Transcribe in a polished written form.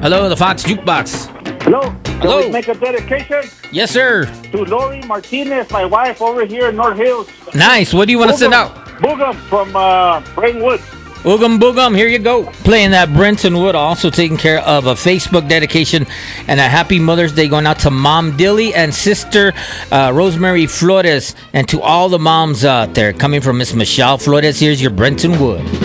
Hello, the Fox Jukebox. Hello. Hello. Can we make a dedication Yes, sir. to Lori Martinez, my wife over here in North Hills. Nice. What do you want to send out? Boogum from Brainwood. Oogum boogum, here you go. Playing that Brenton Wood, also taking care of a Facebook dedication and a happy Mother's Day going out to Mom Dilly and Sister Rosemary Flores, and to all the moms out there coming from Miss Michelle Flores. Here's your Brenton Wood.